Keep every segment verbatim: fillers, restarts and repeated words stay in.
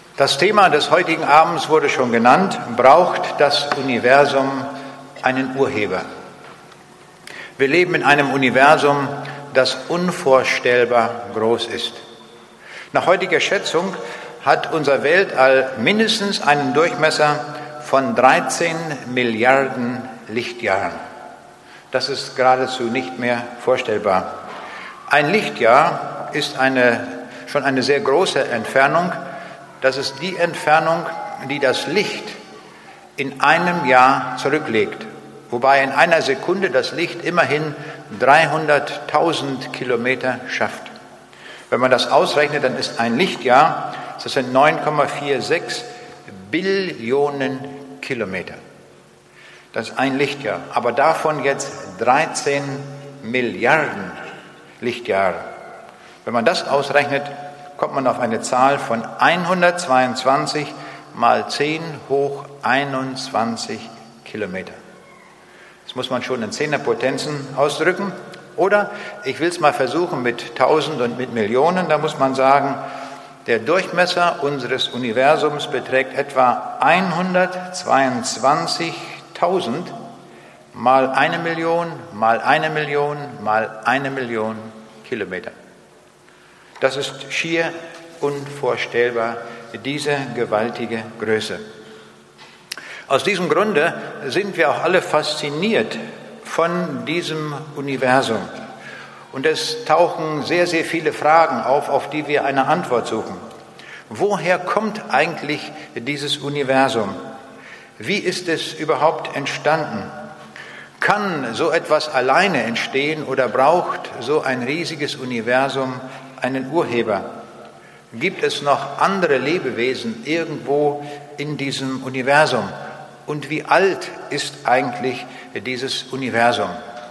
Das Thema des heutigen Abends wurde schon genannt. Braucht das Universum einen Urheber? Wir leben in einem Universum, das unvorstellbar groß ist. Nach heutiger Schätzung hat unser Weltall mindestens einen Durchmesser von dreizehn Milliarden Lichtjahren. Das ist geradezu nicht mehr vorstellbar. Ein Lichtjahr ist eine, schon eine sehr große Entfernung. Das ist die Entfernung, die das Licht in einem Jahr zurücklegt. Wobei in einer Sekunde das Licht immerhin dreihunderttausend Kilometer schafft. Wenn man das ausrechnet, dann ist ein Lichtjahr, das sind neun Komma sechsundvierzig Billionen Kilometer. Das ist ein Lichtjahr, aber davon jetzt dreizehn Milliarden Lichtjahre. Wenn man das ausrechnet, kommt man auf eine Zahl von hundertzweiundzwanzig mal zehn hoch einundzwanzig Kilometer. Das muss man schon in Zehnerpotenzen ausdrücken. Oder ich will es mal versuchen mit tausend und mit Millionen. Da muss man sagen, der Durchmesser unseres Universums beträgt etwa hundertzweiundzwanzigtausend mal eine Million, mal eine Million, mal eine Million Kilometer. Das ist schier unvorstellbar, diese gewaltige Größe. Aus diesem Grunde sind wir auch alle fasziniert von diesem Universum. Und es tauchen sehr, sehr viele Fragen auf, auf die wir eine Antwort suchen. Woher kommt eigentlich dieses Universum? Wie ist es überhaupt entstanden? Kann so etwas alleine entstehen oder braucht so ein riesiges Universum einen Urheber? Gibt es noch andere Lebewesen irgendwo in diesem Universum? Und wie alt ist eigentlich dieses Universum?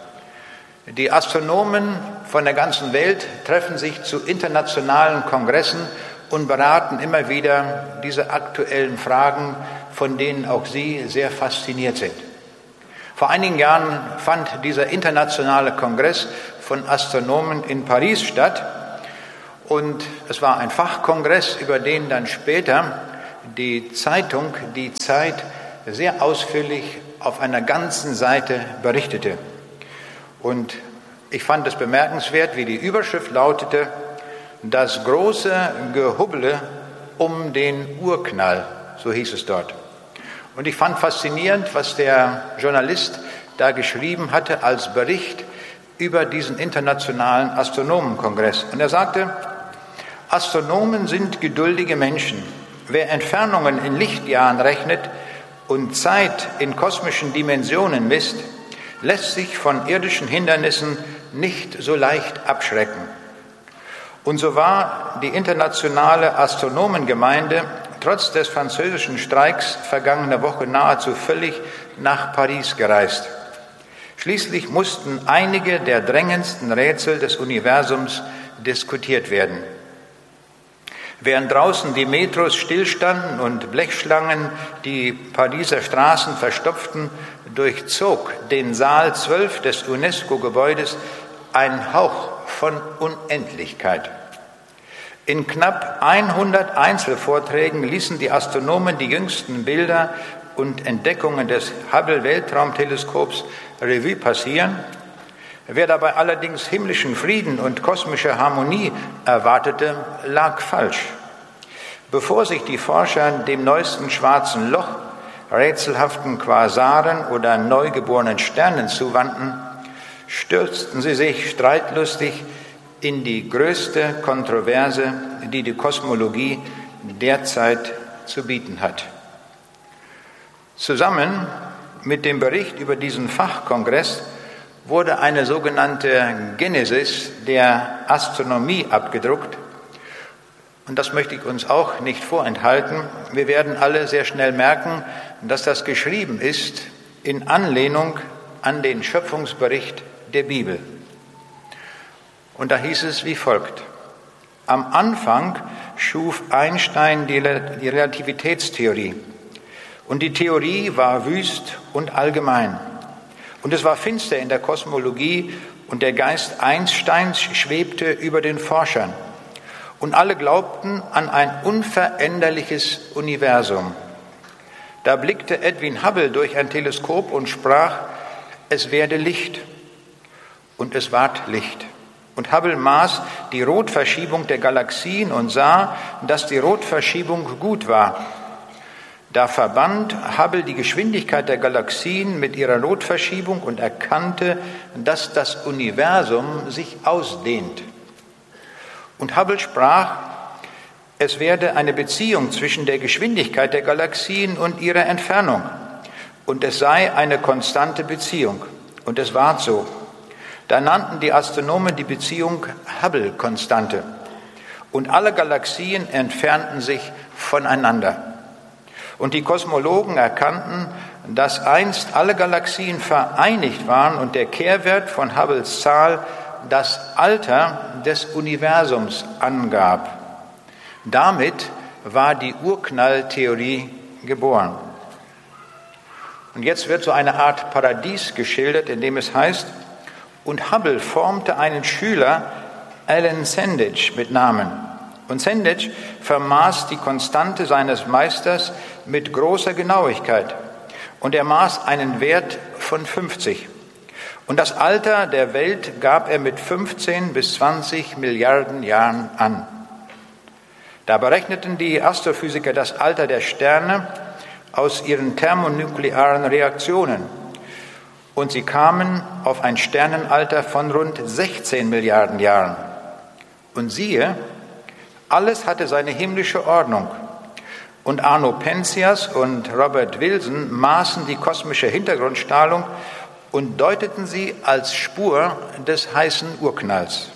Die Astronomen von der ganzen Welt treffen sich zu internationalen Kongressen und beraten immer wieder diese aktuellen Fragen, von denen auch Sie sehr fasziniert sind. Vor einigen Jahren fand dieser internationale Kongress von Astronomen in Paris statt und es war ein Fachkongress, über den dann später die Zeitung Die Zeit sehr ausführlich auf einer ganzen Seite berichtete. Und ich fand es bemerkenswert, wie die Überschrift lautete: Das große Gehubbele um den Urknall, so hieß es dort. Und ich fand faszinierend, was der Journalist da geschrieben hatte als Bericht über diesen internationalen Astronomenkongress. Und er sagte, Astronomen sind geduldige Menschen. Wer Entfernungen in Lichtjahren rechnet und Zeit in kosmischen Dimensionen misst, lässt sich von irdischen Hindernissen nicht so leicht abschrecken. Und so war die internationale Astronomengemeinde trotz des französischen Streiks vergangene Woche nahezu völlig nach Paris gereist. Schließlich mussten einige der drängendsten Rätsel des Universums diskutiert werden. Während draußen die Metros stillstanden und Blechschlangen die Pariser Straßen verstopften, durchzog den Saal zwölf des UNESCO-Gebäudes ein Hauch von Unendlichkeit. In knapp hundert Einzelvorträgen ließen die Astronomen die jüngsten Bilder und Entdeckungen des Hubble-Weltraumteleskops Revue passieren. Wer dabei allerdings himmlischen Frieden und kosmische Harmonie erwartete, lag falsch. Bevor sich die Forscher dem neuesten schwarzen Loch, rätselhaften Quasaren oder neugeborenen Sternen zuwandten, stürzten sie sich streitlustig in die größte Kontroverse, die die Kosmologie derzeit zu bieten hat. Zusammen mit dem Bericht über diesen Fachkongress wurde eine sogenannte Genesis der Astronomie abgedruckt. Und das möchte ich uns auch nicht vorenthalten. Wir werden alle sehr schnell merken, dass das geschrieben ist in Anlehnung an den Schöpfungsbericht der Bibel. Und da hieß es wie folgt: Am Anfang schuf Einstein die Relativitätstheorie. Und die Theorie war wüst und allgemein. Und es war finster in der Kosmologie und der Geist Einsteins schwebte über den Forschern. und alle glaubten an ein unveränderliches Universum. Da blickte Edwin Hubble durch ein Teleskop und sprach, es werde Licht. Und es ward Licht. Und Hubble maß die Rotverschiebung der Galaxien und sah, dass die Rotverschiebung gut war. Da verband Hubble die Geschwindigkeit der Galaxien mit ihrer Rotverschiebung und erkannte, dass das Universum sich ausdehnt. Und Hubble sprach, es werde eine Beziehung zwischen der Geschwindigkeit der Galaxien und ihrer Entfernung. Und es sei eine konstante Beziehung. Und es ward so. Da nannten die Astronomen die Beziehung Hubble-Konstante. Und alle Galaxien entfernten sich voneinander. Und die Kosmologen erkannten, dass einst alle Galaxien vereinigt waren und der Kehrwert von Hubbles Zahl das Alter des Universums angab. Damit war die Urknalltheorie geboren. Und jetzt wird so eine Art Paradies geschildert, in dem es heißt, und Hubble formte einen Schüler, Alan Sandage mit Namen. Und Sandage vermaß die Konstante seines Meisters mit großer Genauigkeit. Und er maß einen Wert von fünfzig. Und das Alter der Welt gab er mit fünfzehn bis zwanzig Milliarden Jahren an. Da berechneten die Astrophysiker das Alter der Sterne aus ihren thermonuklearen Reaktionen. Und sie kamen auf ein Sternenalter von rund sechzehn Milliarden Jahren. Und siehe, alles hatte seine himmlische Ordnung. Und Arno Penzias und Robert Wilson maßen die kosmische Hintergrundstrahlung und deuteten sie als Spur des heißen Urknalls.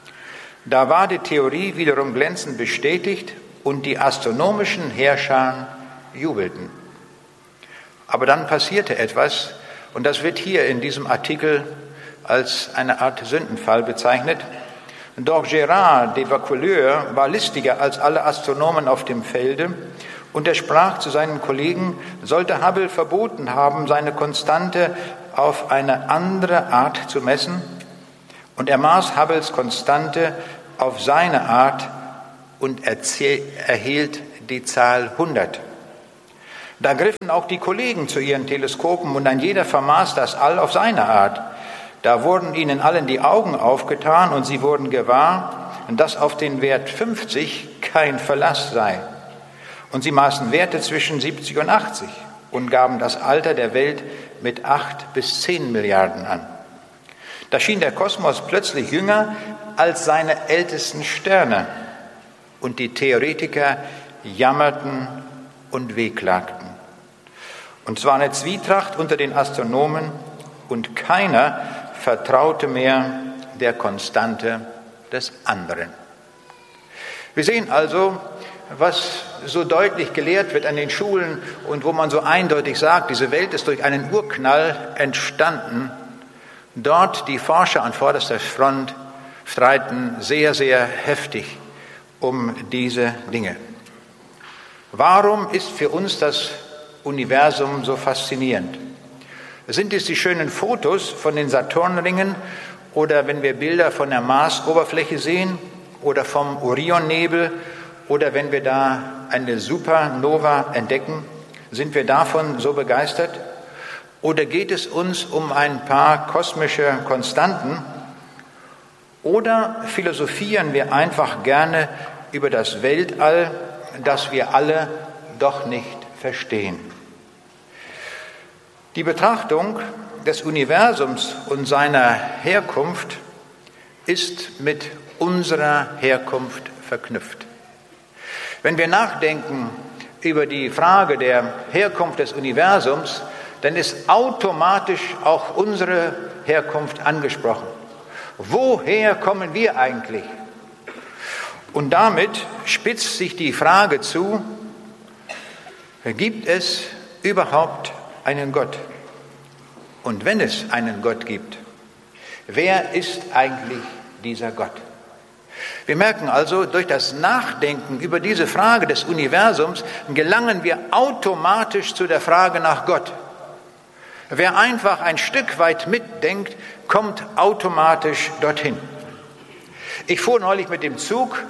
Da war die Theorie wiederum glänzend bestätigt und die astronomischen Herrscher jubelten. Aber dann passierte etwas, und das wird hier in diesem Artikel als eine Art Sündenfall bezeichnet. Doch Gérard de Vaucouleurs war listiger als alle Astronomen auf dem Felde und er sprach zu seinen Kollegen, sollte Hubble verboten haben, seine Konstante auf eine andere Art zu messen. Und er maß Hubbles Konstante auf seine Art und erhielt die Zahl hundert. Da griffen auch die Kollegen zu ihren Teleskopen und ein jeder vermaß das All auf seine Art. Da wurden ihnen allen die Augen aufgetan und sie wurden gewahr, dass auf den Wert fünfzig kein Verlass sei. Und sie maßen Werte zwischen siebzig und achtzig und gaben das Alter der Welt mit acht bis zehn Milliarden an. Da schien der Kosmos plötzlich jünger als seine ältesten Sterne und die Theoretiker jammerten und wehklagten. Und es war eine Zwietracht unter den Astronomen und keiner vertraute mehr der Konstante des anderen. Wir sehen also, was so deutlich gelehrt wird an den Schulen und wo man so eindeutig sagt, diese Welt ist durch einen Urknall entstanden. Dort die Forscher an vorderster Front streiten sehr, sehr heftig um diese Dinge. Warum ist für uns das Universum so faszinierend? Sind es die schönen Fotos von den Saturnringen oder wenn wir Bilder von der Marsoberfläche sehen oder vom Orionnebel oder wenn wir da eine Supernova entdecken? Sind wir davon so begeistert? Oder geht es uns um ein paar kosmische Konstanten? Oder philosophieren wir einfach gerne über das Weltall, das wir alle doch nicht verstehen? Die Betrachtung des Universums und seiner Herkunft ist mit unserer Herkunft verknüpft. Wenn wir nachdenken über die Frage der Herkunft des Universums, dann ist automatisch auch unsere Herkunft angesprochen. Woher kommen wir eigentlich? Und damit spitzt sich die Frage zu, gibt es überhaupt einen Gott? Und wenn es einen Gott gibt, wer ist eigentlich dieser Gott? Wir merken also, durch das Nachdenken über diese Frage des Universums gelangen wir automatisch zu der Frage nach Gott. Wer einfach ein Stück weit mitdenkt, kommt automatisch dorthin. Ich fuhr neulich mit dem Zug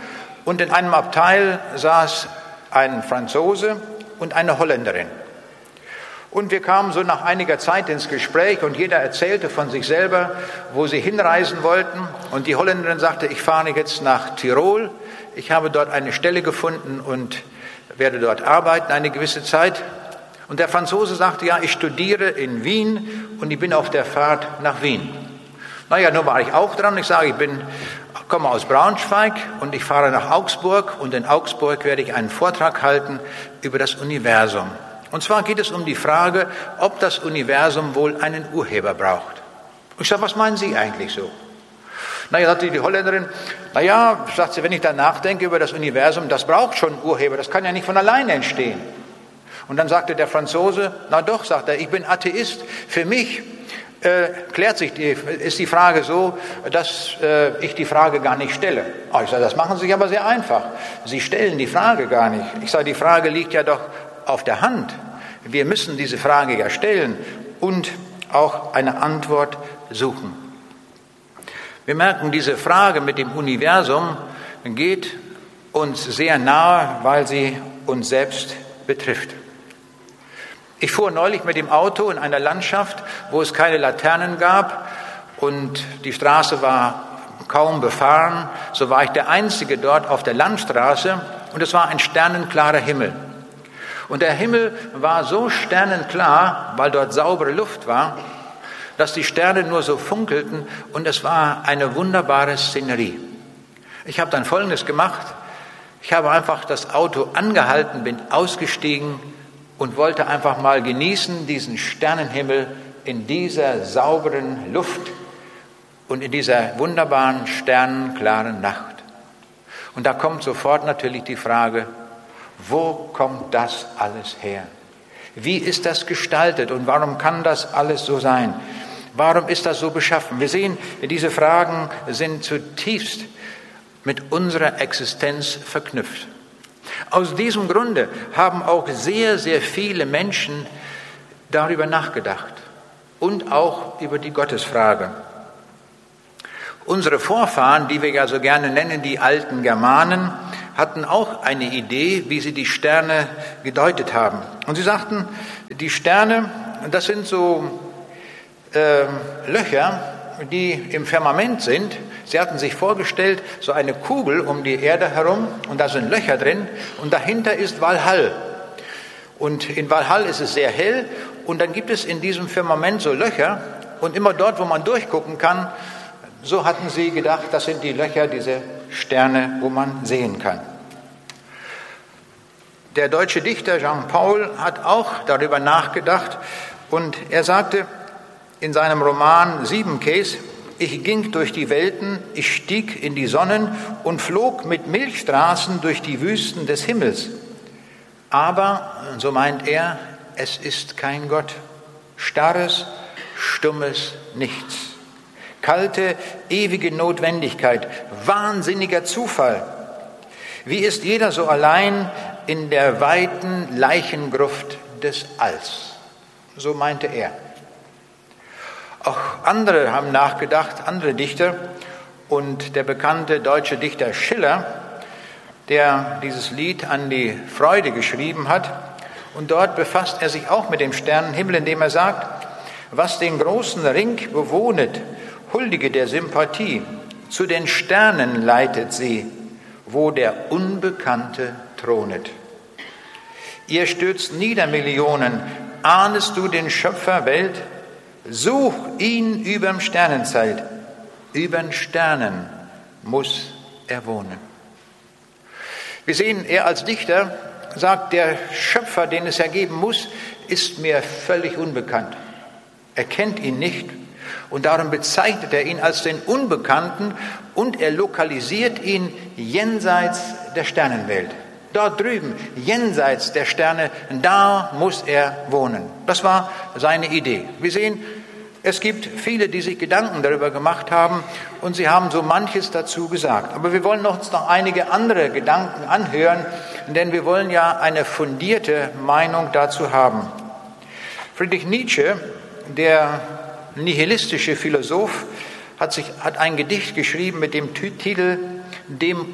Und in einem Abteil saß ein Franzose und eine Holländerin. Und wir kamen so nach einiger Zeit ins Gespräch und jeder erzählte von sich selber, wo sie hinreisen wollten. Und die Holländerin sagte, ich fahre jetzt nach Tirol. Ich habe dort eine Stelle gefunden und werde dort arbeiten eine gewisse Zeit. Und der Franzose sagte, ja, ich studiere in Wien und ich bin auf der Fahrt nach Wien. Naja, nun war ich auch dran. Ich sage, ich bin, komme aus Braunschweig und ich fahre nach Augsburg. Und in Augsburg werde ich einen Vortrag halten über das Universum. Und zwar geht es um die Frage, ob das Universum wohl einen Urheber braucht. Ich sage, was meinen Sie eigentlich so? Naja, sagte die Holländerin, naja, sagt sie, wenn ich da nachdenke über das Universum, das braucht schon einen Urheber, das kann ja nicht von alleine entstehen. Und dann sagte der Franzose, na doch, sagt er, ich bin Atheist. Für mich äh, klärt sich die, ist die Frage so, dass äh, ich die Frage gar nicht stelle. Oh, ich sage, das machen Sie sich aber sehr einfach. Sie stellen die Frage gar nicht. Ich sage, die Frage liegt ja doch auf der Hand. Wir müssen diese Frage ja stellen und auch eine Antwort suchen. Wir merken, diese Frage mit dem Universum geht uns sehr nahe, weil sie uns selbst betrifft. Ich fuhr neulich mit dem Auto in einer Landschaft, wo es keine Laternen gab und die Straße war kaum befahren. So war ich der Einzige dort auf der Landstraße und es war ein sternenklarer Himmel. Und der Himmel war so sternenklar, weil dort saubere Luft war, dass die Sterne nur so funkelten und es war eine wunderbare Szenerie. Ich habe dann Folgendes gemacht. Ich habe einfach das Auto angehalten, bin ausgestiegen und wollte einfach mal genießen, diesen Sternenhimmel in dieser sauberen Luft und in dieser wunderbaren, sternenklaren Nacht. Und da kommt sofort natürlich die Frage, wo kommt das alles her? Wie ist das gestaltet und warum kann das alles so sein? Warum ist das so beschaffen? Wir sehen, diese Fragen sind zutiefst mit unserer Existenz verknüpft. Aus diesem Grunde haben auch sehr, sehr viele Menschen darüber nachgedacht und auch über die Gottesfrage. Unsere Vorfahren, die wir ja so gerne nennen, die alten Germanen, hatten auch eine Idee, wie sie die Sterne gedeutet haben. Und sie sagten, die Sterne, das sind so äh, Löcher, die im Firmament sind. Sie hatten sich vorgestellt, so eine Kugel um die Erde herum und da sind Löcher drin und dahinter ist Walhall. Und in Walhall ist es sehr hell und dann gibt es in diesem Firmament so Löcher und immer dort, wo man durchgucken kann, so hatten sie gedacht, das sind die Löcher, diese Sterne, wo man sehen kann. Der deutsche Dichter Jean Paul hat auch darüber nachgedacht und er sagte in seinem Roman Siebenkäs, ich ging durch die Welten, ich stieg in die Sonnen und flog mit Milchstraßen durch die Wüsten des Himmels. Aber, so meint er, es ist kein Gott, starres, stummes Nichts. Kalte, ewige Notwendigkeit, wahnsinniger Zufall. Wie ist jeder so allein in der weiten Leichengruft des Alls? So meinte er. Auch andere haben nachgedacht, andere Dichter. Und der bekannte deutsche Dichter Schiller, der dieses Lied an die Freude geschrieben hat. Und dort befasst er sich auch mit dem Sternenhimmel, indem er sagt, was den großen Ring bewohnet, huldige der Sympathie, zu den Sternen leitet sie, wo der Unbekannte thronet. Ihr stürzt nieder Millionen, ahnest du den Schöpfer Welt? Such ihn überm Sternenzelt, übern Sternen muss er wohnen. Wir sehen, er als Dichter sagt, der Schöpfer, den es ergeben muss, ist mir völlig unbekannt. Er kennt ihn nicht. Und darum bezeichnet er ihn als den Unbekannten und er lokalisiert ihn jenseits der Sternenwelt. Dort drüben, jenseits der Sterne, da muss er wohnen. Das war seine Idee. Wir sehen, es gibt viele, die sich Gedanken darüber gemacht haben und sie haben so manches dazu gesagt. Aber wir wollen uns noch einige andere Gedanken anhören, denn wir wollen ja eine fundierte Meinung dazu haben. Friedrich Nietzsche, der nihilistische Philosoph, hat, sich, hat ein Gedicht geschrieben mit dem Titel »Dem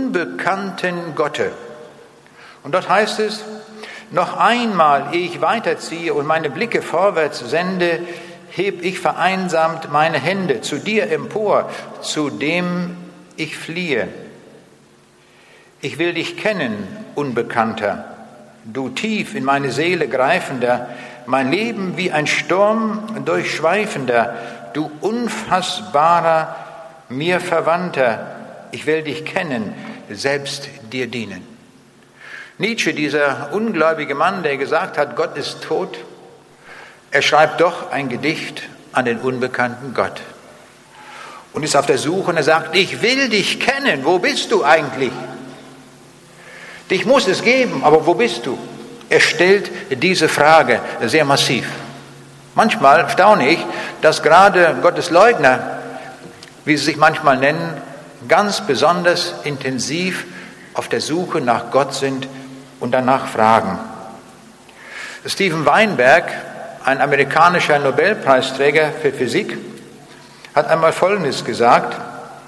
unbekannten Gotte. Und dort heißt es, noch einmal, ehe ich weiterziehe und meine Blicke vorwärts sende, heb ich vereinsamt meine Hände zu dir empor, zu dem ich fliehe. Ich will dich kennen, Unbekannter, du tief in meine Seele greifender, mein Leben wie ein Sturm durchschweifender, du unfassbarer, mir Verwandter, ich will dich kennen, selbst dir dienen. Nietzsche, dieser ungläubige Mann, der gesagt hat, Gott ist tot, er schreibt doch ein Gedicht an den unbekannten Gott und ist auf der Suche und er sagt, ich will dich kennen, wo bist du eigentlich? Dich muss es geben, aber wo bist du? Er stellt diese Frage sehr massiv. Manchmal staune ich, dass gerade Gottesleugner, wie sie sich manchmal nennen, ganz besonders intensiv auf der Suche nach Gott sind und danach fragen. Steven Weinberg, ein amerikanischer Nobelpreisträger für Physik, hat einmal Folgendes gesagt: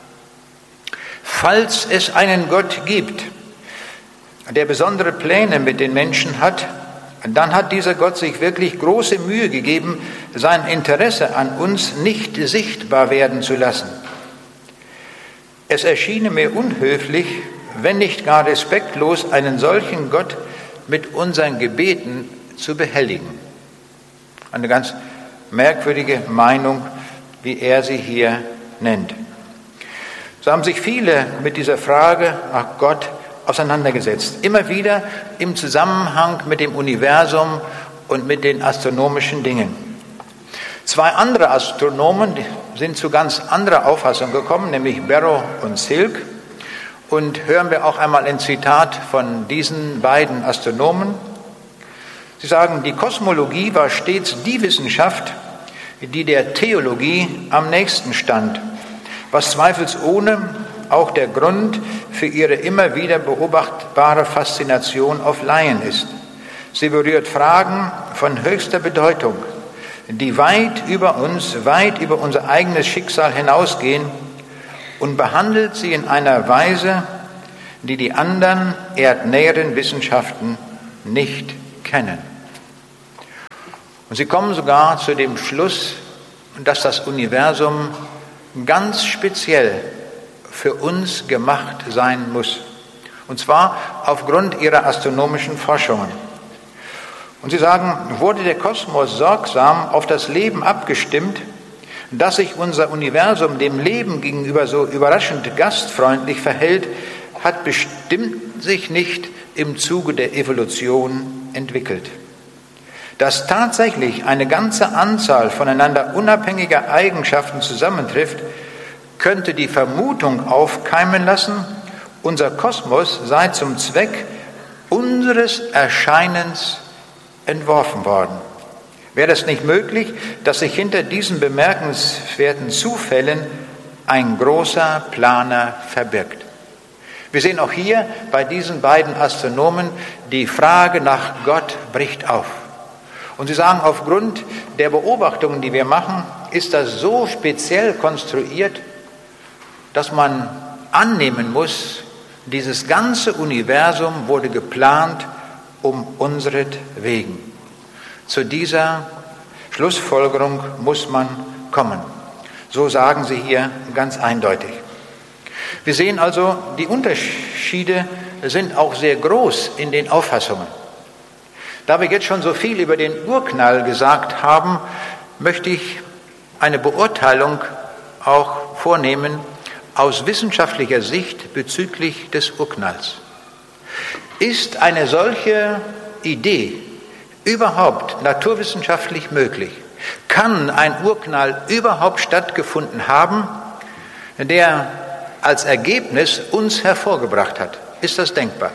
Falls es einen Gott gibt, der besondere Pläne mit den Menschen hat, dann hat dieser Gott sich wirklich große Mühe gegeben, sein Interesse an uns nicht sichtbar werden zu lassen. Es erschiene mir unhöflich, wenn nicht gar respektlos, einen solchen Gott mit unseren Gebeten zu behelligen. Eine ganz merkwürdige Meinung, wie er sie hier nennt. So haben sich viele mit dieser Frage nach Gott auseinandergesetzt. Immer wieder im Zusammenhang mit dem Universum und mit den astronomischen Dingen. Zwei andere Astronomen sind zu ganz anderer Auffassung gekommen, nämlich Barrow und Silk. Und hören wir auch einmal ein Zitat von diesen beiden Astronomen. Sie sagen, die Kosmologie war stets die Wissenschaft, die der Theologie am nächsten stand, was zweifelsohne auch der Grund für ihre immer wieder beobachtbare Faszination auf Laien ist. Sie berührt Fragen von höchster Bedeutung, die weit über uns, weit über unser eigenes Schicksal hinausgehen, und behandelt sie in einer Weise, die die anderen erdnäheren Wissenschaften nicht kennen. Und sie kommen sogar zu dem Schluss, dass das Universum ganz speziell für uns gemacht sein muss. Und zwar aufgrund ihrer astronomischen Forschungen. Und sie sagen, wurde der Kosmos sorgsam auf das Leben abgestimmt, dass sich unser Universum dem Leben gegenüber so überraschend gastfreundlich verhält, hat bestimmt sich nicht im Zuge der Evolution entwickelt. Dass tatsächlich eine ganze Anzahl voneinander unabhängiger Eigenschaften zusammentrifft, könnte die Vermutung aufkeimen lassen, unser Kosmos sei zum Zweck unseres Erscheinens entworfen worden. Wäre es nicht möglich, dass sich hinter diesen bemerkenswerten Zufällen ein großer Planer verbirgt? Wir sehen auch hier bei diesen beiden Astronomen, die Frage nach Gott bricht auf. Und sie sagen, aufgrund der Beobachtungen, die wir machen, ist das so speziell konstruiert, dass man annehmen muss, dieses ganze Universum wurde geplant um unseretwegen. Zu dieser Schlussfolgerung muss man kommen. So sagen sie hier ganz eindeutig. Wir sehen also, die Unterschiede sind auch sehr groß in den Auffassungen. Da wir jetzt schon so viel über den Urknall gesagt haben, möchte ich eine Beurteilung auch vornehmen aus wissenschaftlicher Sicht bezüglich des Urknalls. Ist eine solche Idee überhaupt naturwissenschaftlich möglich? Kann ein Urknall überhaupt stattgefunden haben, der als Ergebnis uns hervorgebracht hat? Ist das denkbar?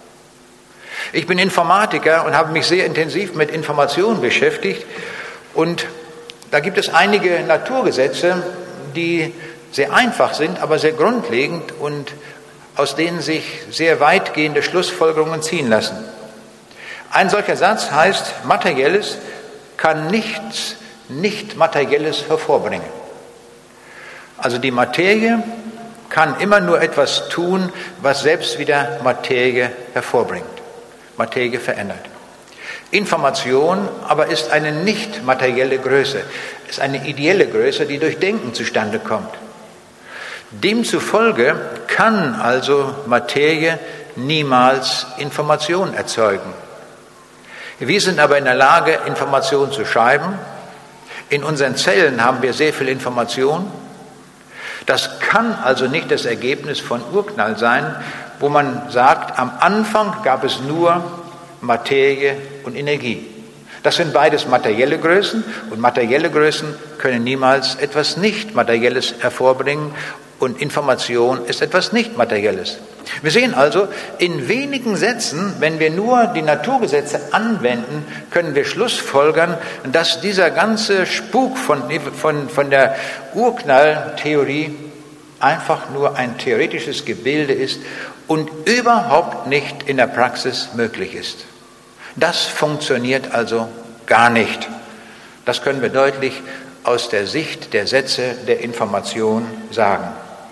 Ich bin Informatiker und habe mich sehr intensiv mit Information beschäftigt, und da gibt es einige Naturgesetze, die sehr einfach sind, aber sehr grundlegend und aus denen sich sehr weitgehende Schlussfolgerungen ziehen lassen. Ein solcher Satz heißt, Materielles kann nichts Nicht-Materielles hervorbringen. Also die Materie kann immer nur etwas tun, was selbst wieder Materie hervorbringt, Materie verändert. Information aber ist eine nicht materielle Größe, ist eine ideelle Größe, die durch Denken zustande kommt. Demzufolge kann also Materie niemals Information erzeugen. Wir sind aber in der Lage, Information zu schreiben. In unseren Zellen haben wir sehr viel Information. Das kann also nicht das Ergebnis von Urknall sein, wo man sagt, am Anfang gab es nur Materie und Energie. Das sind beides materielle Größen und materielle Größen können niemals etwas Nicht-Materielles hervorbringen und Information ist etwas Nicht-Materielles. Wir sehen also, in wenigen Sätzen, wenn wir nur die Naturgesetze anwenden, können wir schlussfolgern, dass dieser ganze Spuk von, von, von der Urknalltheorie einfach nur ein theoretisches Gebilde ist und überhaupt nicht in der Praxis möglich ist. Das funktioniert also gar nicht. Das können wir deutlich aus der Sicht der Sätze der Information sagen.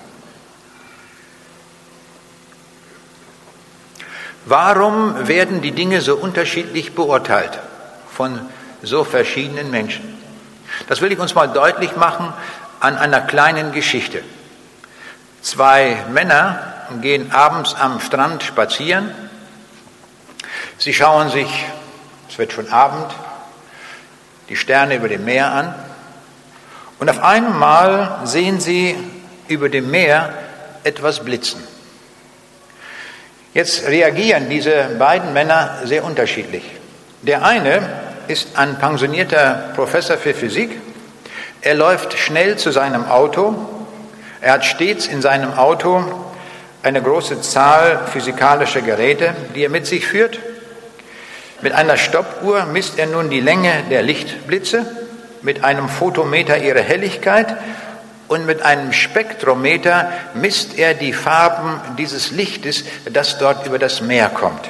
Warum werden die Dinge so unterschiedlich beurteilt von so verschiedenen Menschen? Das will ich uns mal deutlich machen an einer kleinen Geschichte. Zwei Männer gehen abends am Strand spazieren. Sie schauen sich, es wird schon Abend, die Sterne über dem Meer an. Und auf einmal sehen sie über dem Meer etwas blitzen. Jetzt reagieren diese beiden Männer sehr unterschiedlich. Der eine ist ein pensionierter Professor für Physik. Er läuft schnell zu seinem Auto. Er hat stets in seinem Auto eine große Zahl physikalischer Geräte, die er mit sich führt. Mit einer Stoppuhr misst er nun die Länge der Lichtblitze, mit einem Photometer ihre Helligkeit und mit einem Spektrometer misst er die Farben dieses Lichtes, das dort über das Meer kommt.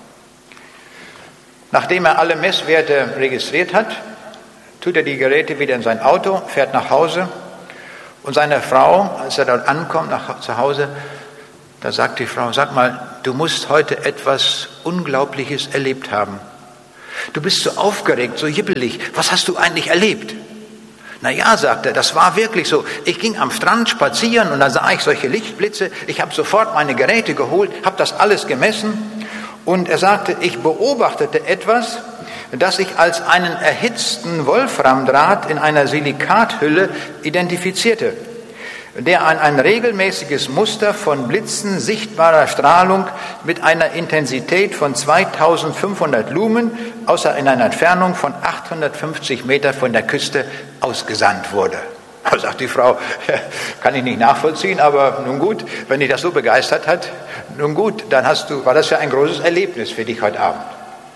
Nachdem er alle Messwerte registriert hat, tut er die Geräte wieder in sein Auto, fährt nach Hause und seine Frau, als er dort ankommt, nach, zu Hause, da sagt die Frau, sag mal, du musst heute etwas Unglaubliches erlebt haben. Du bist so aufgeregt, so jibbelig. Was hast du eigentlich erlebt? Na ja, sagt er, das war wirklich so. Ich ging am Strand spazieren und da sah ich solche Lichtblitze. Ich habe sofort meine Geräte geholt, habe das alles gemessen. Und er sagte, ich beobachtete etwas, das ich als einen erhitzten Wolframdraht in einer Silikathülle identifizierte, der an ein regelmäßiges Muster von Blitzen sichtbarer Strahlung mit einer Intensität von zweitausendfünfhundert Lumen, außer in einer Entfernung von achthundertfünfzig Meter von der Küste ausgesandt wurde. Da sagt die Frau, kann ich nicht nachvollziehen, aber nun gut, wenn dich das so begeistert hat, nun gut, dann hast du, war das ja ein großes Erlebnis für dich heute Abend.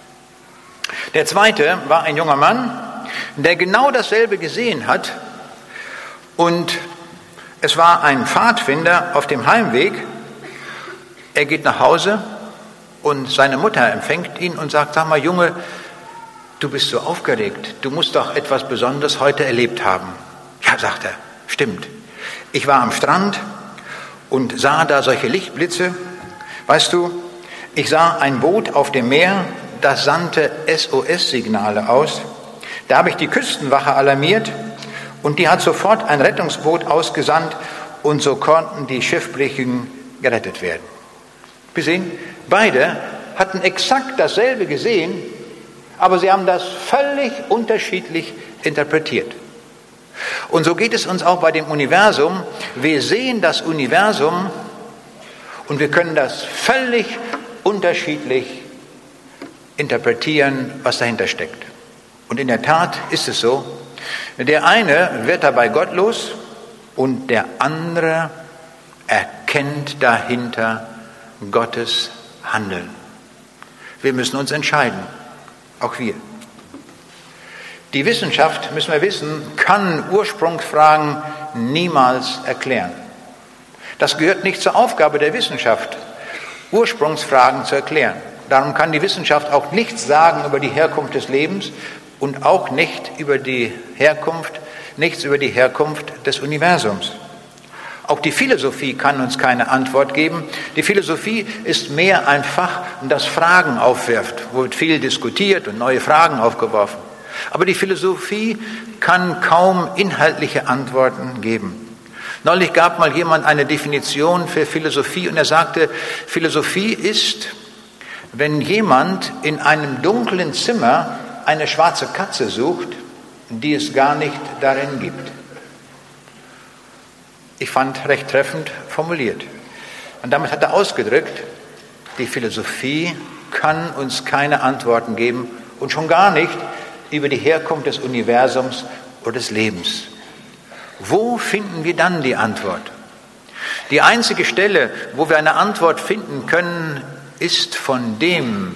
Der zweite war ein junger Mann, der genau dasselbe gesehen hat und es war ein Pfadfinder auf dem Heimweg. Er geht nach Hause und seine Mutter empfängt ihn und sagt, sag mal Junge, du bist so aufgeregt, du musst doch etwas Besonderes heute erlebt haben. Ja, sagt er, stimmt. Ich war am Strand und sah da solche Lichtblitze. Weißt du, ich sah ein Boot auf dem Meer, das sandte S O S-Signale aus. Da habe ich die Küstenwache alarmiert. Und die hat sofort ein Rettungsboot ausgesandt und so konnten die Schiffbrüchigen gerettet werden. Wir sehen, beide hatten exakt dasselbe gesehen, aber sie haben das völlig unterschiedlich interpretiert. Und so geht es uns auch bei dem Universum. Wir sehen das Universum und wir können das völlig unterschiedlich interpretieren, was dahinter steckt. Und in der Tat ist es so, der eine wird dabei gottlos und der andere erkennt dahinter Gottes Handeln. Wir müssen uns entscheiden, auch wir. Die Wissenschaft, müssen wir wissen, kann Ursprungsfragen niemals erklären. Das gehört nicht zur Aufgabe der Wissenschaft, Ursprungsfragen zu erklären. Darum kann die Wissenschaft auch nichts sagen über die Herkunft des Lebens und auch nicht über die Herkunft, nichts über die Herkunft des Universums. Auch die Philosophie kann uns keine Antwort geben. Die Philosophie ist mehr ein Fach, das Fragen aufwirft, wo wird viel diskutiert und neue Fragen aufgeworfen. Aber die Philosophie kann kaum inhaltliche Antworten geben. Neulich gab mal jemand eine Definition für Philosophie und er sagte, Philosophie ist, wenn jemand in einem dunklen Zimmer eine schwarze Katze sucht, die es gar nicht darin gibt. Ich fand recht treffend formuliert. Und damit hat er ausgedrückt, die Philosophie kann uns keine Antworten geben und schon gar nicht über die Herkunft des Universums oder des Lebens. Wo finden wir dann die Antwort? Die einzige Stelle, wo wir eine Antwort finden können, ist von dem,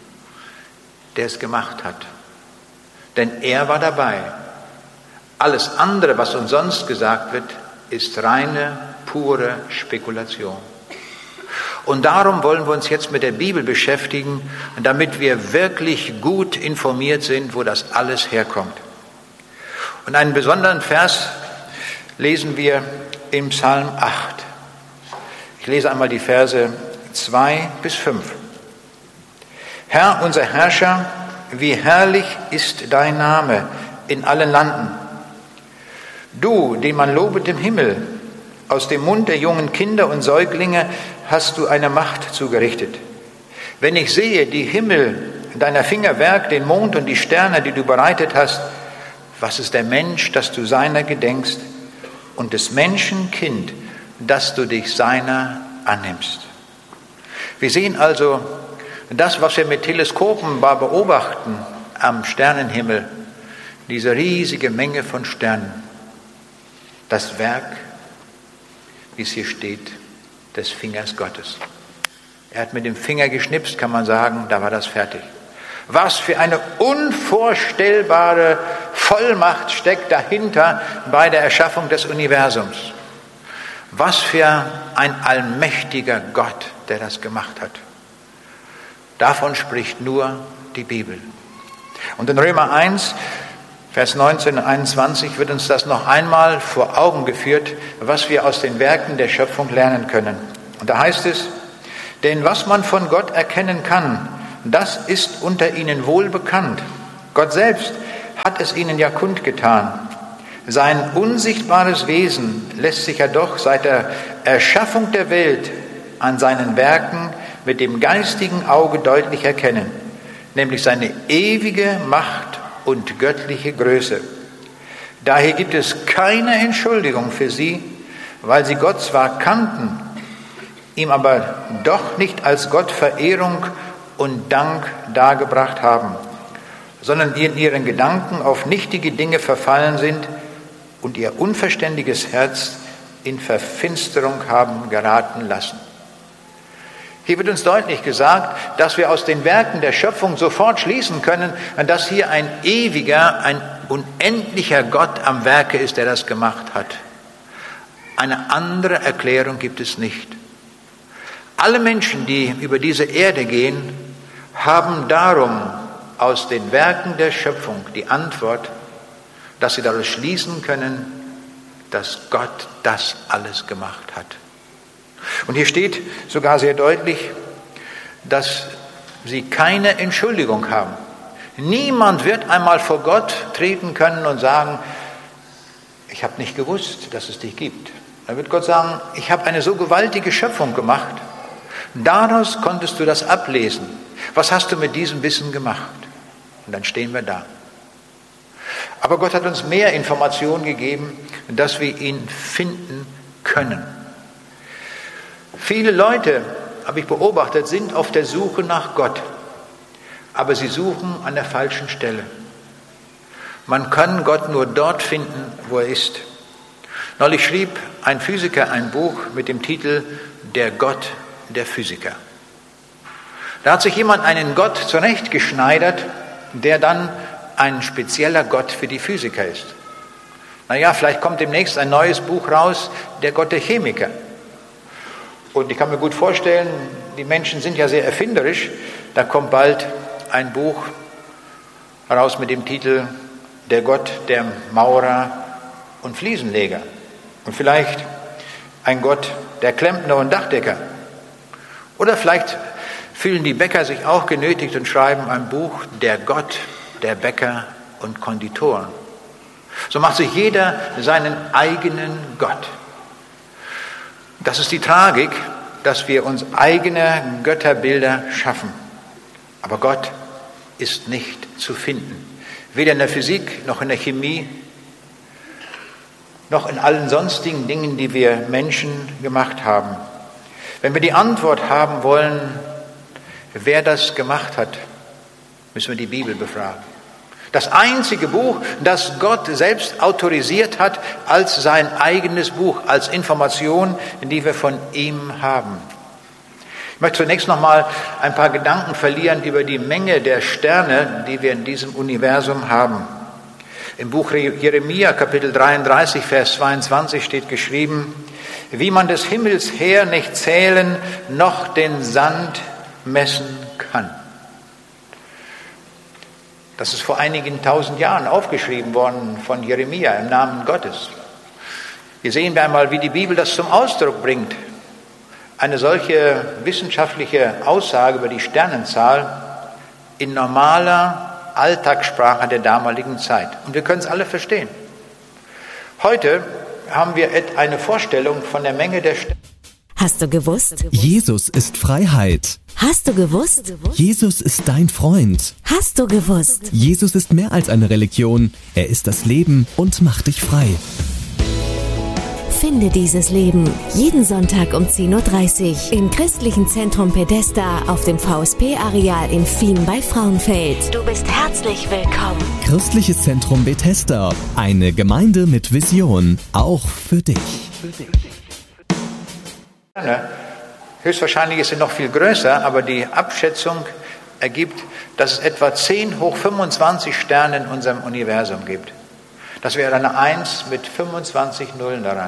der es gemacht hat. Denn er war dabei. Alles andere, was uns sonst gesagt wird, ist reine, pure Spekulation. Und darum wollen wir uns jetzt mit der Bibel beschäftigen, damit wir wirklich gut informiert sind, wo das alles herkommt. Und einen besonderen Vers lesen wir im Psalm acht. Ich lese einmal die Verse zwei bis fünf. Herr, unser Herrscher, wie herrlich ist dein Name in allen Landen. Du, den man lobet im Himmel, aus dem Mund der jungen Kinder und Säuglinge hast du eine Macht zugerichtet. Wenn ich sehe die Himmel, deiner Finger Werk, den Mond und die Sterne, die du bereitet hast, was ist der Mensch, dass du seiner gedenkst, und des Menschen Kind, dass du dich seiner annimmst. Wir sehen also das, was wir mit Teleskopen beobachten am Sternenhimmel, diese riesige Menge von Sternen. Das Werk, wie es hier steht, des Fingers Gottes. Er hat mit dem Finger geschnipst, kann man sagen, da war das fertig. Was für eine unvorstellbare Vollmacht steckt dahinter bei der Erschaffung des Universums. Was für ein allmächtiger Gott, der das gemacht hat. Davon spricht nur die Bibel. Und in Römer eins, Vers neunzehn und einundzwanzig wird uns das noch einmal vor Augen geführt, was wir aus den Werken der Schöpfung lernen können. Und da heißt es, denn was man von Gott erkennen kann, das ist unter ihnen wohl bekannt. Gott selbst hat es ihnen ja kundgetan. Sein unsichtbares Wesen lässt sich ja doch seit der Erschaffung der Welt an seinen Werken mit dem geistigen Auge deutlich erkennen, nämlich seine ewige Macht und göttliche Größe. Daher gibt es keine Entschuldigung für sie, weil sie Gott zwar kannten, ihm aber doch nicht als Gott Verehrung und Dank dargebracht haben, sondern in ihren Gedanken auf nichtige Dinge verfallen sind und ihr unverständiges Herz in Verfinsterung haben geraten lassen. Hier wird uns deutlich gesagt, dass wir aus den Werken der Schöpfung sofort schließen können, dass hier ein ewiger, ein unendlicher Gott am Werke ist, der das gemacht hat. Eine andere Erklärung gibt es nicht. Alle Menschen, die über diese Erde gehen, haben darum aus den Werken der Schöpfung die Antwort, dass sie daraus schließen können, dass Gott das alles gemacht hat. Und hier steht sogar sehr deutlich, dass sie keine Entschuldigung haben. Niemand wird einmal vor Gott treten können und sagen, ich habe nicht gewusst, dass es dich gibt. Dann wird Gott sagen, ich habe eine so gewaltige Schöpfung gemacht, daraus konntest du das ablesen. Was hast du mit diesem Wissen gemacht? Und dann stehen wir da. Aber Gott hat uns mehr Informationen gegeben, dass wir ihn finden können. Viele Leute, habe ich beobachtet, sind auf der Suche nach Gott, aber sie suchen an der falschen Stelle. Man kann Gott nur dort finden, wo er ist. Neulich schrieb ein Physiker ein Buch mit dem Titel Der Gott der Physiker. Da hat sich jemand einen Gott zurechtgeschneidert, der dann ein spezieller Gott für die Physiker ist. Naja, vielleicht kommt demnächst ein neues Buch raus, der Gott der Chemiker. Und ich kann mir gut vorstellen, die Menschen sind ja sehr erfinderisch, da kommt bald ein Buch raus mit dem Titel Der Gott der Maurer und Fliesenleger. Und vielleicht ein Gott der Klempner und Dachdecker. Oder vielleicht fühlen die Bäcker sich auch genötigt und schreiben ein Buch, der Gott der Bäcker und Konditoren. So macht sich jeder seinen eigenen Gott. Das ist die Tragik, dass wir uns eigene Götterbilder schaffen. Aber Gott ist nicht zu finden. Weder in der Physik, noch in der Chemie, noch in allen sonstigen Dingen, die wir Menschen gemacht haben. Wenn wir die Antwort haben wollen, wer das gemacht hat, müssen wir die Bibel befragen. Das einzige Buch, das Gott selbst autorisiert hat als sein eigenes Buch, als Information, die wir von ihm haben. Ich möchte zunächst noch mal ein paar Gedanken verlieren über die Menge der Sterne, die wir in diesem Universum haben. Im Buch Jeremia, Kapitel dreiunddreißig, Vers zweiundzwanzig steht geschrieben, wie man des Himmels her nicht zählen, noch den Sand messen kann. Das ist vor einigen tausend Jahren aufgeschrieben worden von Jeremia im Namen Gottes. Hier sehen wir einmal, wie die Bibel das zum Ausdruck bringt. Eine solche wissenschaftliche Aussage über die Sternenzahl in normaler Alltagssprache der damaligen Zeit. Und wir können es alle verstehen. Heute haben wir eine Vorstellung von der Menge der Sterne. Hast du gewusst? Jesus ist Freiheit. Hast du gewusst? Jesus ist dein Freund. Hast du gewusst? Jesus ist mehr als eine Religion. Er ist das Leben und macht dich frei. Finde dieses Leben jeden Sonntag um zehn Uhr dreißig im Christlichen Zentrum Bethesda auf dem V S P-Areal in Fien bei Frauenfeld. Du bist herzlich willkommen. Christliches Zentrum Bethesda. Eine Gemeinde mit Vision. Auch für dich. Für dich. Höchstwahrscheinlich ist sie noch viel größer, aber die Abschätzung ergibt, dass es etwa zehn hoch fünfundzwanzig Sterne in unserem Universum gibt. Das wäre eine eins mit fünfundzwanzig Nullen daran.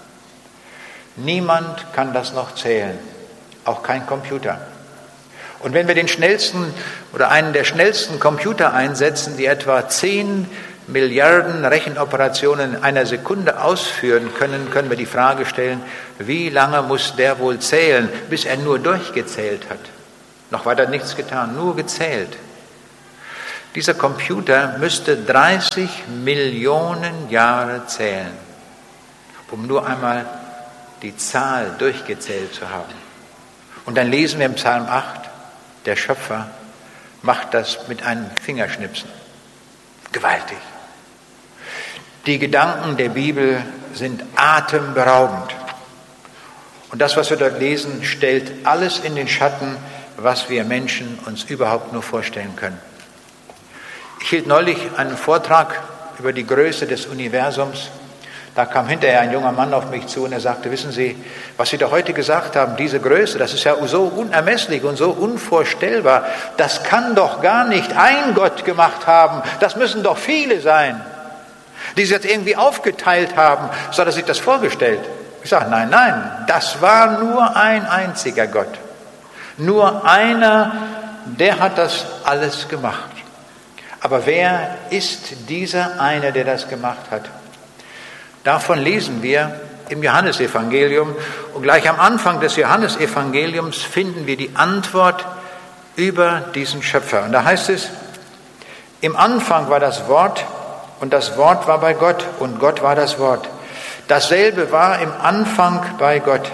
Niemand kann das noch zählen, auch kein Computer. Und wenn wir den schnellsten oder einen der schnellsten Computer einsetzen, die etwa zehn Milliarden Rechenoperationen in einer Sekunde ausführen können, können wir die Frage stellen, wie lange muss der wohl zählen, bis er nur durchgezählt hat? Noch weiter nichts getan, nur gezählt. Dieser Computer müsste dreißig Millionen Jahre zählen, um nur einmal die Zahl durchgezählt zu haben. Und dann lesen wir im Psalm acht, der Schöpfer macht das mit einem Fingerschnipsen. Gewaltig. Die Gedanken der Bibel sind atemberaubend. Und das, was wir dort lesen, stellt alles in den Schatten, was wir Menschen uns überhaupt nur vorstellen können. Ich hielt neulich einen Vortrag über die Größe des Universums. Da kam hinterher ein junger Mann auf mich zu und er sagte, wissen Sie, was Sie da heute gesagt haben, diese Größe, das ist ja so unermesslich und so unvorstellbar. Das kann doch gar nicht ein Gott gemacht haben. Das müssen doch viele sein, die Sie jetzt irgendwie aufgeteilt haben. So hat er sich das vorgestellt. Ich sage, nein, nein, das war nur ein einziger Gott. Nur einer, der hat das alles gemacht. Aber wer ist dieser eine, der das gemacht hat? Davon lesen wir im Johannesevangelium. Und gleich am Anfang des Johannesevangeliums finden wir die Antwort über diesen Schöpfer. Und da heißt es, im Anfang war das Wort und das Wort war bei Gott und Gott war das Wort. Dasselbe war im Anfang bei Gott.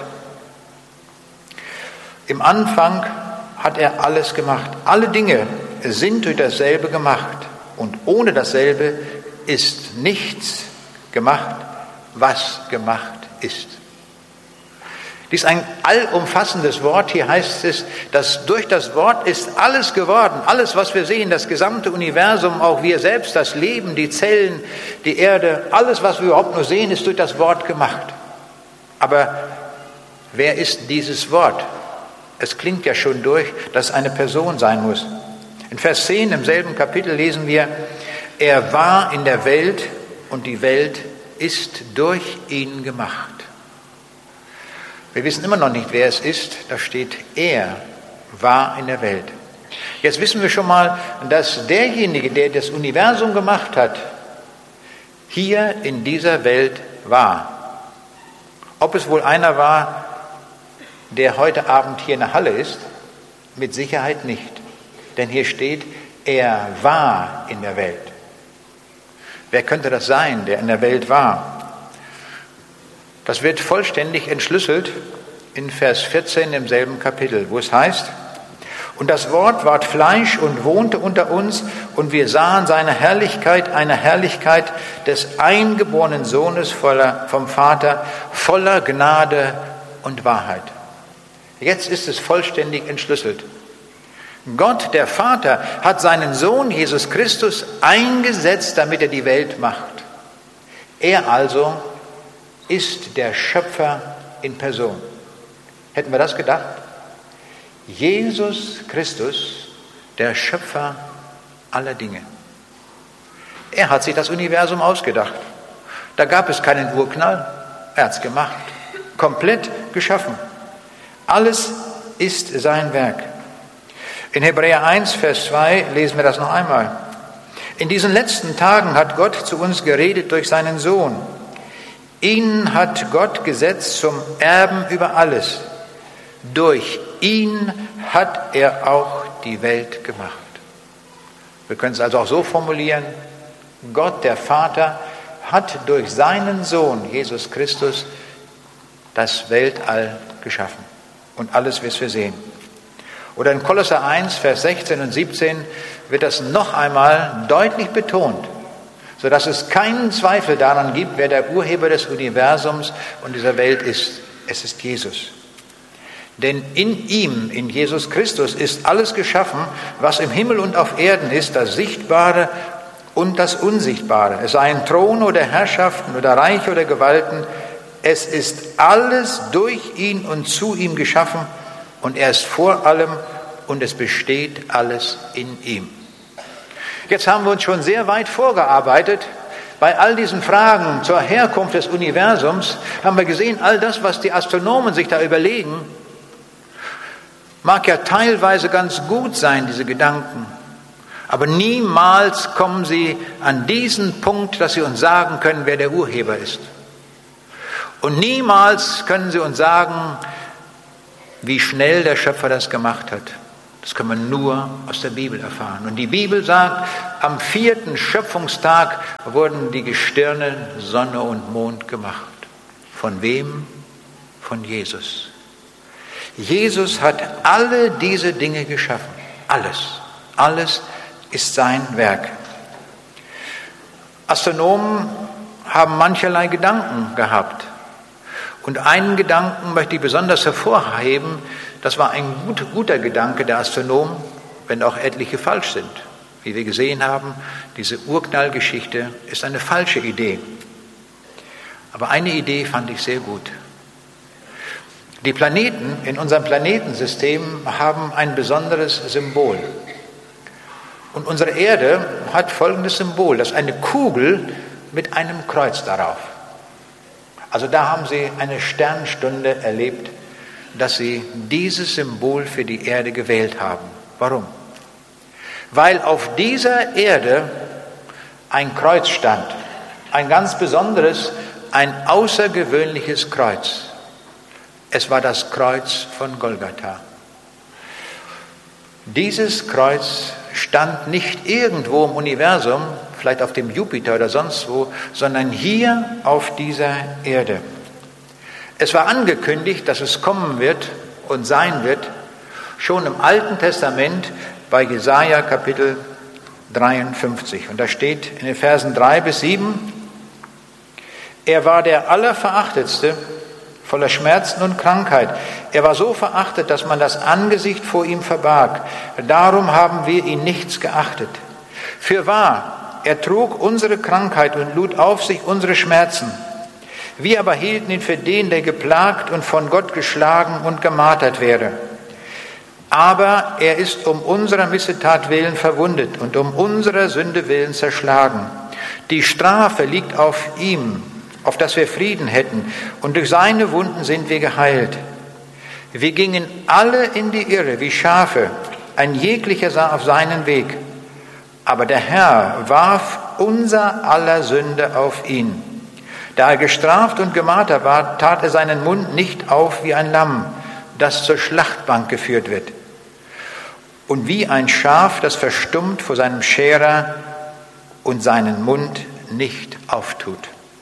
Im Anfang hat er alles gemacht. Alle Dinge sind durch dasselbe gemacht. Und ohne dasselbe ist nichts gemacht, was gemacht ist. Dies ist ein allumfassendes Wort. Hier heißt es, dass durch das Wort ist alles geworden. Alles, was wir sehen, das gesamte Universum, auch wir selbst, das Leben, die Zellen, die Erde, alles, was wir überhaupt nur sehen, ist durch das Wort gemacht. Aber wer ist dieses Wort? Es klingt ja schon durch, dass es eine Person sein muss. In Vers zehn im selben Kapitel lesen wir, er war in der Welt und die Welt ist durch ihn gemacht. Wir wissen immer noch nicht, wer es ist. Da steht, er war in der Welt. Jetzt wissen wir schon mal, dass derjenige, der das Universum gemacht hat, hier in dieser Welt war. Ob es wohl einer war, der heute Abend hier in der Halle ist? Mit Sicherheit nicht. Denn hier steht, er war in der Welt. Wer könnte das sein, der in der Welt war? Das wird vollständig entschlüsselt in Vers vierzehn im selben Kapitel, wo es heißt, und das Wort ward Fleisch und wohnte unter uns, und wir sahen seine Herrlichkeit, eine Herrlichkeit des eingeborenen Sohnes voller, vom Vater, voller Gnade und Wahrheit. Jetzt ist es vollständig entschlüsselt. Gott, der Vater, hat seinen Sohn Jesus Christus eingesetzt, damit er die Welt macht. Er also ist der Schöpfer in Person. Hätten wir das gedacht? Jesus Christus, der Schöpfer aller Dinge. Er hat sich das Universum ausgedacht. Da gab es keinen Urknall. Er hat es gemacht. Komplett geschaffen. Alles ist sein Werk. In Hebräer eins, Vers zwei lesen wir das noch einmal. In diesen letzten Tagen hat Gott zu uns geredet durch seinen Sohn. Ihn hat Gott gesetzt zum Erben über alles. Durch ihn hat er auch die Welt gemacht. Wir können es also auch so formulieren, Gott, der Vater, hat durch seinen Sohn, Jesus Christus, das Weltall geschaffen. Und alles, was wir sehen. Oder in Kolosser eins, Vers sechzehn und siebzehn wird das noch einmal deutlich betont, sodass es keinen Zweifel daran gibt, wer der Urheber des Universums und dieser Welt ist. Es ist Jesus. Denn in ihm, in Jesus Christus, ist alles geschaffen, was im Himmel und auf Erden ist, das Sichtbare und das Unsichtbare. Es seien Throne oder Herrschaften oder Reiche oder Gewalten. Es ist alles durch ihn und zu ihm geschaffen und er ist vor allem und es besteht alles in ihm. Jetzt haben wir uns schon sehr weit vorgearbeitet. Bei all diesen Fragen zur Herkunft des Universums haben wir gesehen, all das, was die Astronomen sich da überlegen, mag ja teilweise ganz gut sein, diese Gedanken. Aber niemals kommen sie an diesen Punkt, dass sie uns sagen können, wer der Urheber ist. Und niemals können sie uns sagen, wie schnell der Schöpfer das gemacht hat. Das können wir nur aus der Bibel erfahren. Und die Bibel sagt, am vierten Schöpfungstag wurden die Gestirne, Sonne und Mond gemacht. Von wem? Von Jesus. Jesus hat alle diese Dinge geschaffen. Alles. Alles ist sein Werk. Astronomen haben mancherlei Gedanken gehabt. Und einen Gedanken möchte ich besonders hervorheben. Das war ein gut, guter Gedanke der Astronomen, wenn auch etliche falsch sind. Wie wir gesehen haben, diese Urknallgeschichte ist eine falsche Idee. Aber eine Idee fand ich sehr gut. Die Planeten in unserem Planetensystem haben ein besonderes Symbol. Und unsere Erde hat folgendes Symbol, das ist eine Kugel mit einem Kreuz darauf. Also da haben sie eine Sternstunde erlebt, dass sie dieses Symbol für die Erde gewählt haben. Warum? Weil auf dieser Erde ein Kreuz stand, ein ganz besonderes, ein außergewöhnliches Kreuz. Es war das Kreuz von Golgatha. Dieses Kreuz stand nicht irgendwo im Universum, vielleicht auf dem Jupiter oder sonst wo, sondern hier auf dieser Erde. Es war angekündigt, dass es kommen wird und sein wird, schon im Alten Testament bei Jesaja Kapitel dreiundfünfzig. Und da steht in den Versen drei bis sieben, er war der Allerverachtetste, voller Schmerzen und Krankheit. Er war so verachtet, dass man das Angesicht vor ihm verbarg. Darum haben wir ihn nichts geachtet. Fürwahr, er trug unsere Krankheit und lud auf sich unsere Schmerzen. Wir aber hielten ihn für den, der geplagt und von Gott geschlagen und gemartert wäre. Aber er ist um unserer Missetat willen verwundet und um unserer Sünde willen zerschlagen. Die Strafe liegt auf ihm, auf dass wir Frieden hätten, und durch seine Wunden sind wir geheilt. Wir gingen alle in die Irre wie Schafe, ein jeglicher sah auf seinen Weg. Aber der Herr warf unser aller Sünde auf ihn. Da er gestraft und gemartert war, tat er seinen Mund nicht auf wie ein Lamm, das zur Schlachtbank geführt wird, und wie ein Schaf, das verstummt vor seinem Scherer und seinen Mund nicht auftut.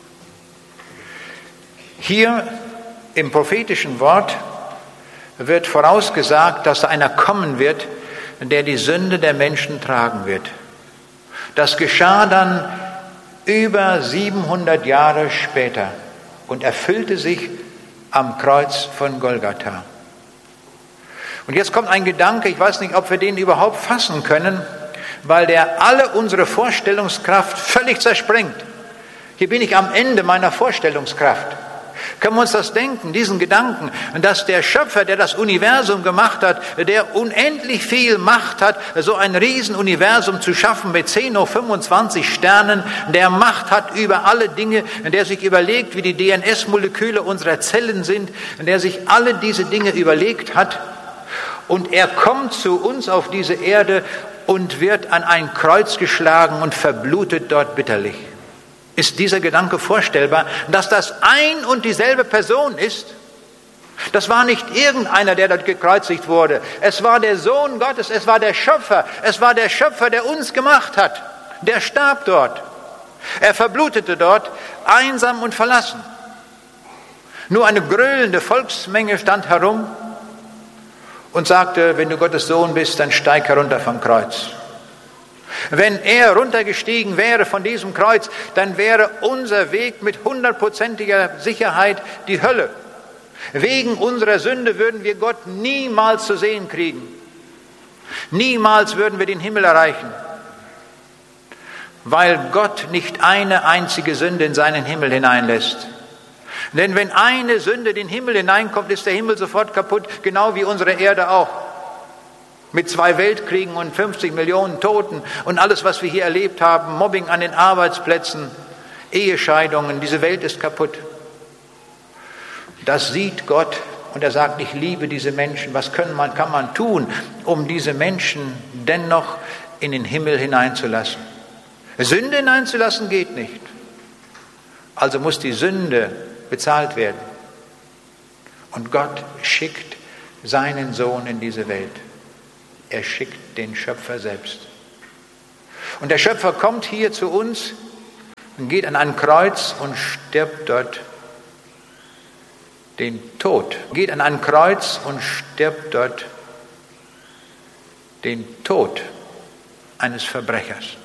Hier im prophetischen Wort wird vorausgesagt, dass einer kommen wird, der die Sünde der Menschen tragen wird. Das geschah dann über siebenhundert Jahre später und erfüllte sich am Kreuz von Golgatha. Und jetzt kommt ein Gedanke, ich weiß nicht, ob wir den überhaupt fassen können, weil der alle unsere Vorstellungskraft völlig zersprengt. Hier bin ich am Ende meiner Vorstellungskraft. Können wir uns das denken, diesen Gedanken, dass der Schöpfer, der das Universum gemacht hat, der unendlich viel Macht hat, so ein Riesenuniversum zu schaffen mit zehn hoch fünfundzwanzig Sternen, der Macht hat über alle Dinge, der sich überlegt, wie die D N S-Moleküle unserer Zellen sind, der sich alle diese Dinge überlegt hat, und er kommt zu uns auf diese Erde und wird an ein Kreuz geschlagen und verblutet dort bitterlich. Ist dieser Gedanke vorstellbar, dass das ein und dieselbe Person ist? Das war nicht irgendeiner, der dort gekreuzigt wurde. Es war der Sohn Gottes, es war der Schöpfer. Es war der Schöpfer, der uns gemacht hat. Der starb dort. Er verblutete dort, einsam und verlassen. Nur eine gröhlende Volksmenge stand herum und sagte, wenn du Gottes Sohn bist, dann steig herunter vom Kreuz. Wenn er runtergestiegen wäre von diesem Kreuz, dann wäre unser Weg mit hundertprozentiger Sicherheit die Hölle. Wegen unserer Sünde würden wir Gott niemals zu sehen kriegen. Niemals würden wir den Himmel erreichen, weil Gott nicht eine einzige Sünde in seinen Himmel hineinlässt. Denn wenn eine Sünde in den Himmel hineinkommt, ist der Himmel sofort kaputt, genau wie unsere Erde auch. Mit zwei Weltkriegen und fünfzig Millionen Toten und alles, was wir hier erlebt haben, Mobbing an den Arbeitsplätzen, Ehescheidungen, diese Welt ist kaputt. Das sieht Gott und er sagt, ich liebe diese Menschen. Was können man, kann man tun, um diese Menschen dennoch in den Himmel hineinzulassen? Sünde hineinzulassen geht nicht. Also muss die Sünde bezahlt werden. Und Gott schickt seinen Sohn in diese Welt. Er schickt den Schöpfer selbst. Und der Schöpfer kommt hier zu uns und geht an ein Kreuz und stirbt dort den Tod. Geht an ein Kreuz und stirbt dort den Tod eines Verbrechers.